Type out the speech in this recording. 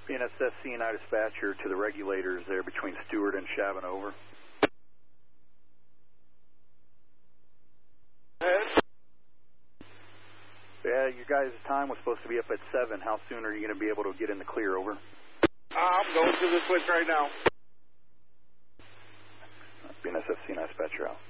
BNSF CNI dispatcher to the regulators there between Stewart and Shavin, over. Yeah, your guys' time was supposed to be up at 7. How soon are you going to be able to get in the clear, over? I'm going to the switch right now. BNSF CNI dispatcher out.